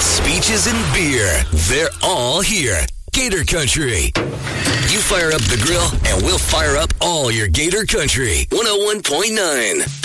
speeches and beer. They're all here. Gator Country. You fire up the grill, and we'll fire up all your Gator Country. 101.9.